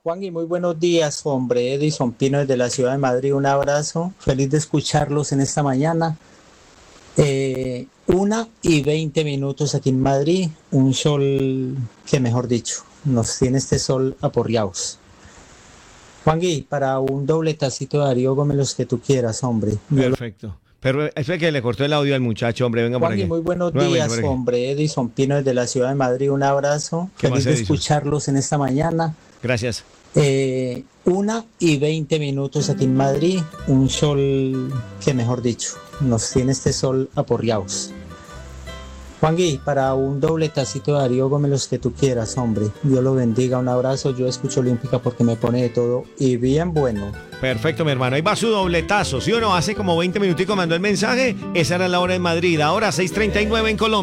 Juan, y muy buenos días, hombre. Edison Pino desde la ciudad de Madrid. Un abrazo. Feliz de escucharlos en esta mañana. 1:20 aquí en Madrid. Un sol que, mejor dicho, nos tiene este sol aporreados. Juan, para un doble tacito de Darío Gómez, los que tú quieras, hombre. Perfecto. Pero es que le cortó el audio al muchacho, hombre. Venga por Juan, aquí. muy buenos Nuevamente días, por aquí. hombre. Edison Pino desde la ciudad de Madrid. Un abrazo. ¿Qué más, Feliz de Edison? escucharlos en esta mañana. Gracias. 1:20 aquí en Madrid, un sol que, mejor dicho, nos tiene este sol aporreados. Juan, para un doble tacito de Darío Gómez, los que tú quieras, hombre. Dios lo bendiga, un abrazo. Yo escucho Olímpica porque me pone de todo y bien bueno. Perfecto, mi hermano. Ahí va su dobletazo. ¿Sí o no? Hace como 20 minuticos mandó el mensaje. Esa era la hora en Madrid. Ahora 6:39 en Colombia.